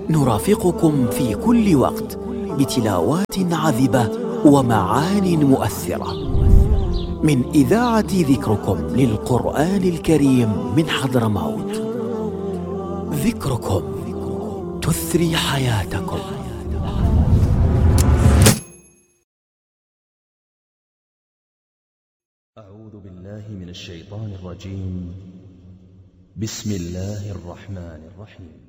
نرافقكم في كل وقت بتلاوات عذبة ومعان مؤثرة من إذاعة ذكركم للقرآن الكريم من حضرموت. ذكركم تثري حياتكم. أعوذ بالله من الشيطان الرجيم. بسم الله الرحمن الرحيم.